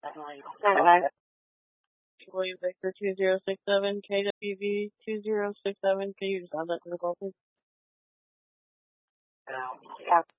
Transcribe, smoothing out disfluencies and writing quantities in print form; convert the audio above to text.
William Victor 2067, KWV 2067. Can you just add that to the call, please?